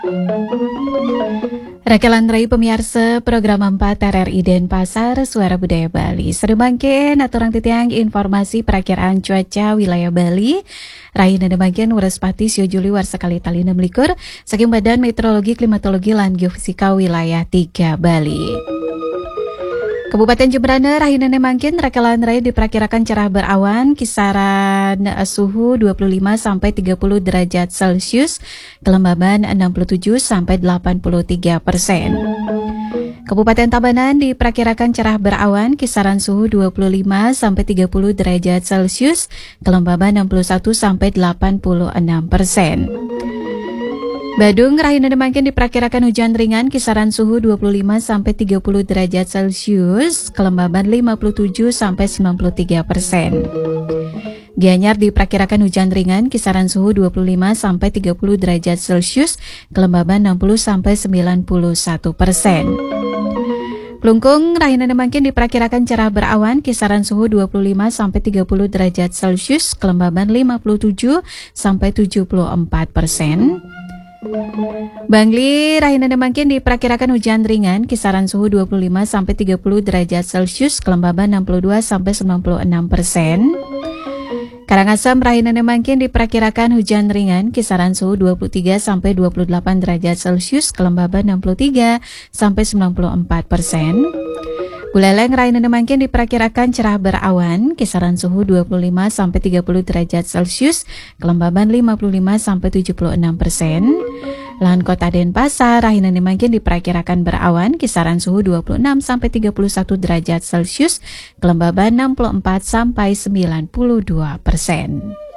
Rakalan Rai pemirsa program 4 RRI Denpasar Suara Budaya Bali. Sedemangkin aturang titiang informasi perakiraan cuaca wilayah Bali. Rai nademangkin Waraspati Sio Juli Warsakali Tali 6 likur. Saking Badan Meteorologi Klimatologi lan Geofisika wilayah 3 Bali. Kabupaten Jembrana Rahina Nemangkin rakalan Rai diperkirakan cerah berawan, kisaran suhu 25 sampai 30 derajat Celcius, kelembaban 67 sampai 83%. Kabupaten Tabanan diperkirakan cerah berawan, kisaran suhu 25 sampai 30 derajat Celcius, kelembaban 61 sampai 86%. Badung Rahina Demangkin diperkirakan hujan ringan, kisaran suhu 25 sampai 30 derajat Celcius, kelembaban 57 sampai 93%. Gianyar diperkirakan hujan ringan, kisaran suhu 25 sampai 30 derajat Celcius, kelembaban 60 sampai 91%. Klungkung Rahina Demangkin diperkirakan cerah berawan, kisaran suhu 25 sampai 30 derajat Celcius, kelembaban 57 sampai 74%. Bangli Rahina Demangkin diperkirakan hujan ringan, kisaran suhu 25 sampai 30 derajat Celcius, kelembaban 62 sampai 96%. Karangasem Rahina Demangkin diperkirakan hujan ringan, kisaran suhu 23 sampai 28 derajat Celcius, kelembaban 63 sampai 94%. Buleleng Rahina Demangkin diperkirakan cerah berawan, kisaran suhu 25 sampai 30 derajat Celcius, kelembaban 55 sampai 76%. Lahan Kota Denpasar Rahina Demangkin diperkirakan berawan, kisaran suhu 26 sampai 31 derajat Celcius, kelembaban 64 sampai 92%.